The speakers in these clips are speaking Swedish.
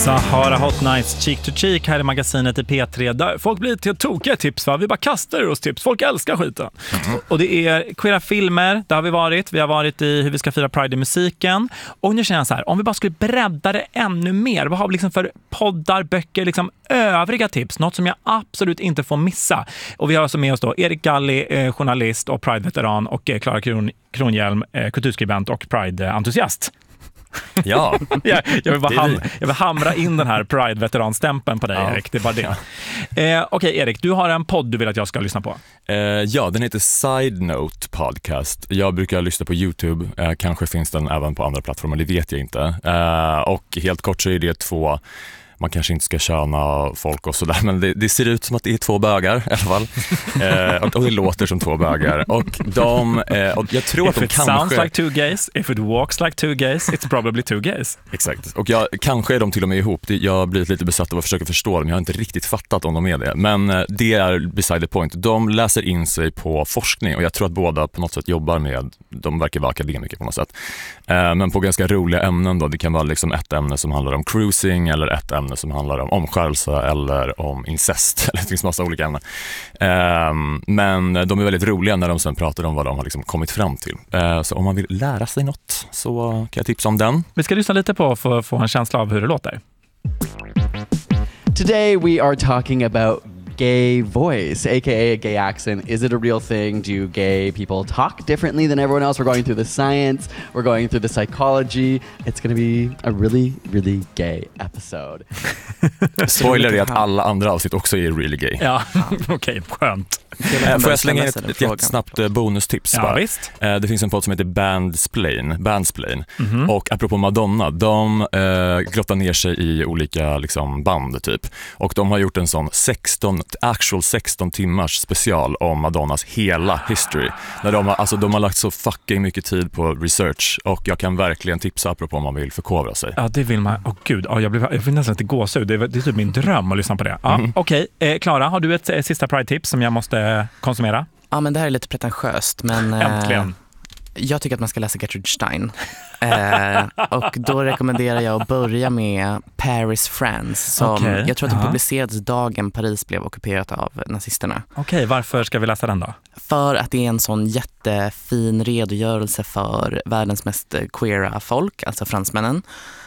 Sahara Hot Nights Cheek to Cheek här i magasinet i P3. Där folk blir till tokiga tips, va? Vi bara kastar oss tips. Folk älskar skiten. Och det är queera filmer, där har vi varit. Vi har varit i hur vi ska fira Pride i musiken. Och nu känner jag så här, om vi bara skulle bredda det ännu mer. Vad har vi liksom för poddar, böcker, liksom övriga tips? Något som jag absolut inte får missa. Och vi har alltså med oss då Erik Galli, journalist och Pride-veteran, och Klara Kronhjelm, kulturskribent och Pride-entusiast. Ja, jag vill hamra in den här Pride-veteranstämpeln på dig, Erik. Det är bara det. Okej, Erik, du har en podd du vill att jag ska lyssna på. Ja, den heter Side Note Podcast. Jag brukar lyssna på YouTube. Kanske finns den även på andra plattformar, det vet jag inte. Och helt kort så är det två... Man kanske inte ska köna folk och sådär, men det ser ut som att det är två bögar i alla fall. Och det låter som två bögar. Och och jag tror att de kanske... If it sounds like two gays, if it walks like two gays, it's probably two gays. Exakt. Och kanske är de till och med ihop. Jag har blivit lite besatt av att försöka förstå dem. Jag har inte riktigt fattat om de är det. Men det är beside the point. De läser in sig på forskning, och jag tror att båda på något sätt jobbar med... De verkar vara akademiker på något sätt. Men på ganska roliga ämnen då. Det kan vara liksom ett ämne som handlar om cruising, eller ett ämne som handlar om omskärelse eller om incest. Det finns massa olika ämnen. Men de är väldigt roliga när de sen pratar om vad de har liksom kommit fram till. Så om man vill lära sig något så kan jag tipsa om den. Vi ska lyssna lite på för att få en känsla av hur det låter. Today we are talking about gay voice, aka a gay accent. Is it a real thing? Do gay people talk differently than everyone else? We're going through the science, we're going through the psychology. It's going to be a really, really gay episode. Spoiler är att alla andra avsnitt också är really gay. Ja, okej, skönt. Får jag slänga in ett jättesnabbt bonustips? Ja, visst. Det finns en podd som heter Bandsplain. Och apropå Madonna, de grottar ner sig i olika liksom, band typ. Och de har gjort en sån 16 timmars special om Madonnas hela history. När de har lagt så fucking mycket tid på research, och jag kan verkligen tipsa apropå om man vill förkovra sig. Ja, det vill man. Gud, jag fick nästan inte gåshud. Det är typ min dröm att lyssna på det. Ja, okej. Klara, har du ett sista Pride-tips som jag måste konsumera? Ja, men det här är lite pretentiöst, men äntligen. Jag tycker att man ska läsa Gertrude Stein. Och då rekommenderar jag att börja med Paris, France, som jag tror att den publicerades dagen Paris blev ockuperat av nazisterna. Okej, varför ska vi läsa den då? För att det är en sån jättefin redogörelse för världens mest queera folk, alltså fransmännen.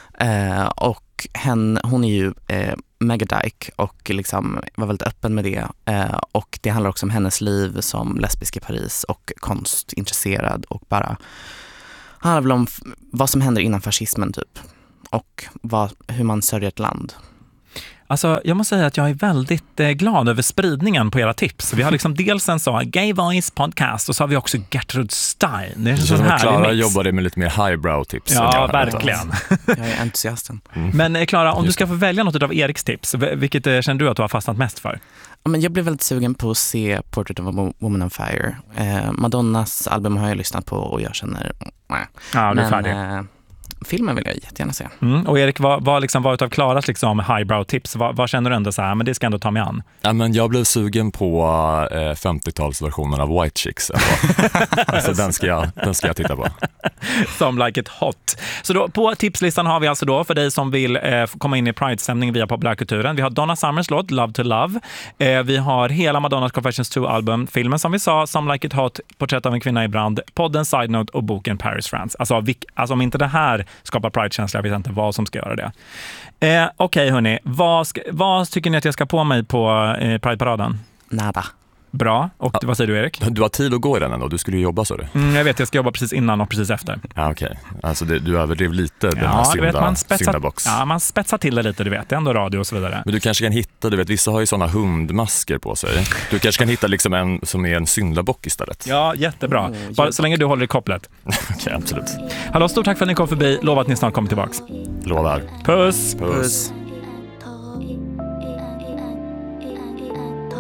Och hon är ju megadyke och liksom var väldigt öppen med det. Och det handlar också om hennes liv som lesbisk i Paris och konstintresserad, och bara handlar väl om vad som händer innan fascismen typ, och hur man sörjer ett land. Alltså, jag måste säga att jag är väldigt glad över spridningen på era tips. Vi har liksom dels en så Gay Voice podcast, och så har vi också Gertrude Stein. Det är så här. Klara jobbade med lite mer highbrow tips. Ja, verkligen. Jag är entusiasten. Men Klara, om du ska få välja något av Eriks tips, vilket känner du att du har fastnat mest för? Ja, men jag blev väldigt sugen på att se Portrait of a Woman on Fire. Madonnas album har jag lyssnat på, och jag känner... Ja, du är färdig. Filmen vill jag jättegärna se. Och Erik, vad utav Klaras liksom highbrow-tips? Vad känner du ändå så här, men det ska ändå ta mig an? Ja, men jag blev sugen på 50-talsversionen av White Chicks. Alltså den ska jag titta på. Som like it hot. Så då, på tipslistan har vi alltså då, för dig som vill komma in i Pride-stämning via populärkulturen. Vi har Donna Summers låt Love to Love. Vi har hela Madonnas Confessions 2-album, filmen som vi sa, Some Like It Hot, Porträtt av en kvinna i brand, podden Side Note och boken Paris, France. Alltså om inte det här skapar Pride-känsla, jag vet inte vad som ska göra det. Okej, hörni, vad tycker ni att jag ska på mig på Pride-paraden? Nada. Bra. Och vad säger du, Erik? Du har tid att gå i den ändå, du skulle ju jobba, så du. Jag vet, jag ska jobba precis innan och precis efter. Ja, okej. Alltså du överdrev lite den här syndabox. Ja, man spetsar till det lite, du vet. Det är ändå radio och så vidare. Men du kanske kan hitta, du vet, vissa har ju såna hundmasker på sig. Du kanske kan hitta liksom en som är en syndabock istället. Ja, jättebra. Bara så länge du håller i kopplet. Okej, absolut. Hallå, stort tack för att ni kom förbi. Lova att ni snart kommer tillbaks. Lovar. Puss! Puss.